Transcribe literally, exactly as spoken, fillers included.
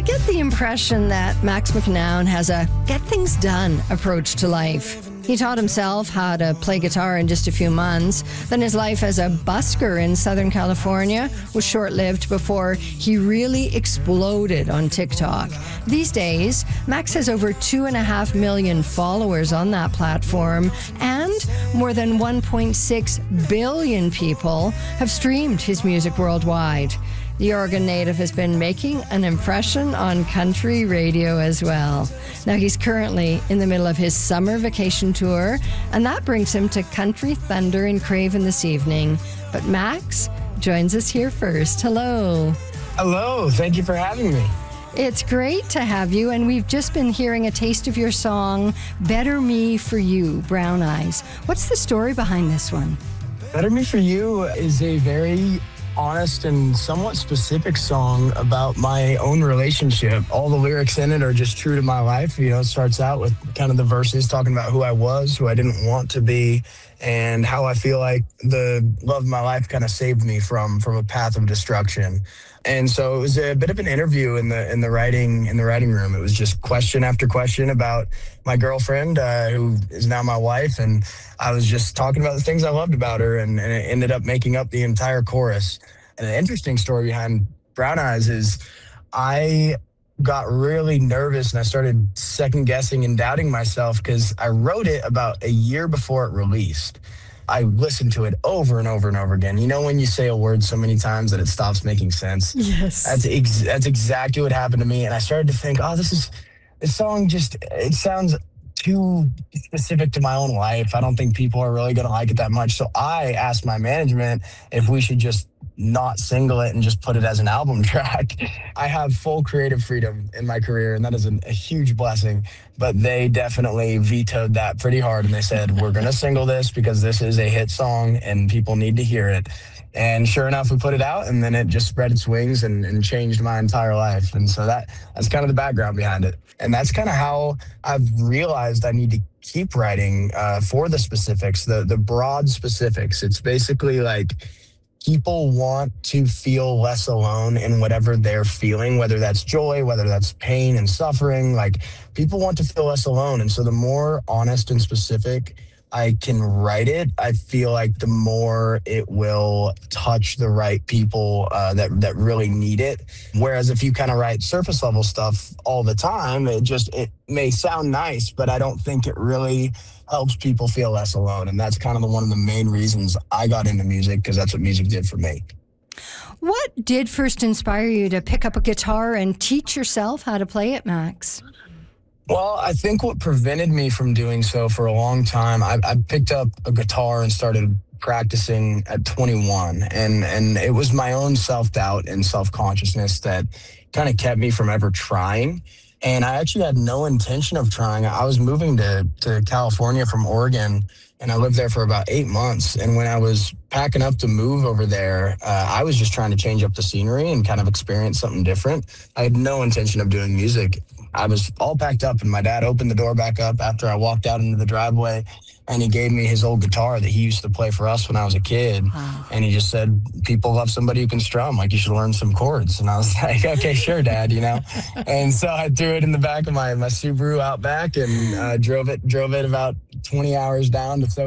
get the impression that Max McNown has a get things done approach to life. He taught himself how to play guitar in just a few months. Then his life as a busker in Southern California was short-lived before he really exploded on TikTok. These days, Max has over two and a half million followers on that platform, and more than one point six billion people have streamed his music worldwide. The Oregon native has been making an impression on country radio as well. Now, he's currently in the middle of his summer vacation tour, and that brings him to Country Thunder in Craven this evening. But Max joins us here first. Hello. Hello. Thank you for having me. It's great to have you, and we've just been hearing a taste of your song, Better Me For You, Brown Eyes. What's the story behind this one? Better Me For You is a very honest and somewhat specific song about my own relationship. All the lyrics in it are just true to my life. You know, it starts out with kind of the verses talking about who I was, who I didn't want to be, and how I feel like the love of my life kind of saved me from from a path of destruction. And so it was a bit of an interview in the in the writing in the writing room. It was just question after question about my girlfriend, uh, who is now my wife, and I was just talking about the things I loved about her, and, and it ended up making up the entire chorus. And an interesting story behind Brown Eyes is I got really nervous and I started second guessing and doubting myself because I wrote it about a year before it released. I listened to it over and over and over again. You know when you say a word so many times that it stops making sense? Yes. That's ex- that's exactly what happened to me. And I started to think, oh, this is this song just, it sounds too specific to my own life. I don't think people are really going to like it that much. So I asked my management if we should just not single it and just put it as an album track. I have full creative freedom in my career, and that is an, a huge blessing. But they definitely vetoed that pretty hard, and they said, we're going to single this because this is a hit song and people need to hear it. And sure enough, we put it out, and then it just spread its wings and, and changed my entire life. And so that that's kind of the background behind it. And that's kind of how I've realized I need to keep writing uh, for the specifics, the the broad specifics. It's basically like, people want to feel less alone in whatever they're feeling, whether that's joy, whether that's pain and suffering. Like, people want to feel less alone. And so the more honest and specific I can write it, I feel like the more it will touch the right people uh, that that really need it. Whereas if you kind of write surface level stuff all the time, it just, it may sound nice, but I don't think it really helps people feel less alone. And that's kind of the, one of the main reasons I got into music, because that's what music did for me. What did first inspire you to pick up a guitar and teach yourself how to play it, Max? Well, I think what prevented me from doing so for a long time, I, I picked up a guitar and started practicing at twenty-one. And, and it was my own self-doubt and self-consciousness that kind of kept me from ever trying. And I actually had no intention of trying. I was moving to, to California from Oregon, and I lived there for about eight months. And when I was packing up to move over there, uh, I was just trying to change up the scenery and kind of experience something different. I had no intention of doing music. I was all packed up, and my dad opened the door back up after I walked out into the driveway, and he gave me his old guitar that he used to play for us when I was a kid. Wow. And he just said, people love somebody who can strum, like you should learn some chords. And I was like, okay, sure, Dad, you know? And so I threw it in the back of my, my Subaru Outback and uh, drove it, drove it about twenty hours down to